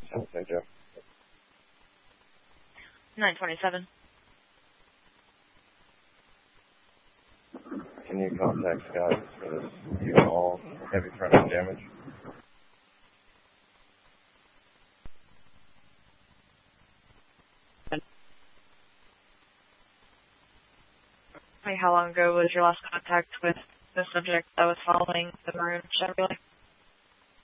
San Pedro. 927. Can you contact Scott for this U-Haul heavy frontal damage? How long ago was your last contact with the subject that was following the maroon Chevrolet?